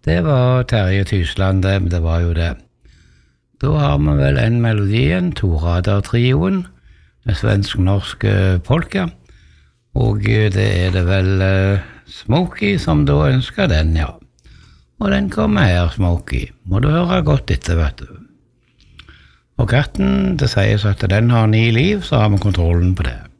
Det var Terje Tysland, det var jo det. Da har vi vel en melodien, Torader-trioen, med svensk-norsk polka, og det det vel Smokey som da ønsker den, ja. Og den kommer her, Smokey. Må du høre godt etter, vet du. Og katten, det sies at den har 9 liv, så har vi kontrollen på det.